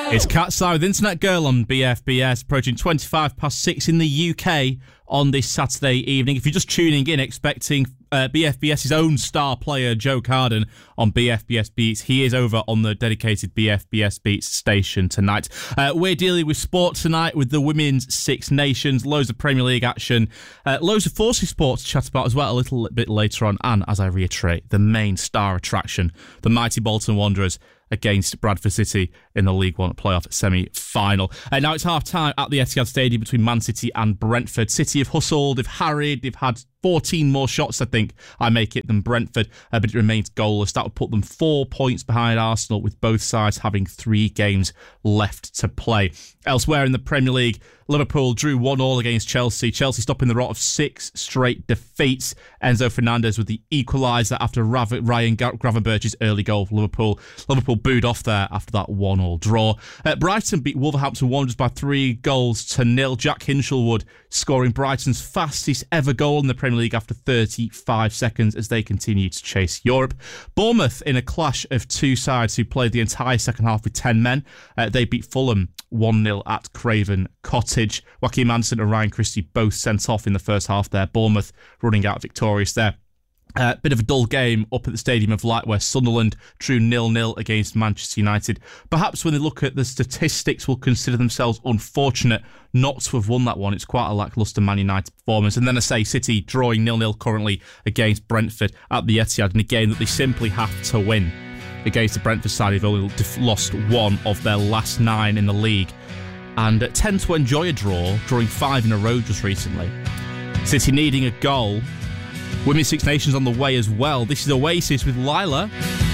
It's Cat's Eye with Internet Girl on BFBS, approaching 6:25 in the UK on this Saturday evening. If you're just tuning in, expecting BFBS's own star player, Joe Carden, on BFBS Beats, he is over on the dedicated BFBS Beats station tonight. We're dealing with sport tonight with the Women's Six Nations, loads of Premier League action, loads of Forces sport to chat about as well a little bit later on, and as I reiterate, the main star attraction, the mighty Bolton Wanderers against Bradford City in the League One playoff semi-final. Now it's half-time at the Etihad Stadium between Man City and Brentford. City have hustled, they've harried, they've had 14 more shots, I think, I make it, than Brentford, but it remains goalless. That would put them 4 points behind Arsenal, with both sides having 3 games left to play. Elsewhere in the Premier League, Liverpool drew 1-1 against Chelsea. Chelsea stopping the rot of 6 straight defeats. Enzo Fernandez with the equaliser after Ryan Gravenberch's early goal for Liverpool. Liverpool booed off there after that 1-1 draw. Brighton beat Wolverhampton Wanderers by 3-0. Jack Hinchelwood scoring Brighton's fastest ever goal in the Premier League after 35 seconds as they continue to chase Europe. Bournemouth, in a clash of two sides who played the entire second half with 10 men, they beat Fulham 1-0 at Craven Cottage. Joachim Andersen and Ryan Christie both sent off in the first half there. Bournemouth running out victorious there. Bit of a dull game up at the Stadium of Light where Sunderland drew 0-0 against Manchester United. Perhaps when they look at the statistics, will consider themselves unfortunate not to have won that one. It's quite a lacklustre Man United performance. And then I say City drawing 0-0 currently against Brentford at the Etihad in a game that they simply have to win. Against the Brentford side, they've only lost 1 of their last 9 in the league and tend to enjoy a draw, drawing 5 in a row just recently. City needing a goal. Women's Six Nations on the way as well. This is Oasis with Lila.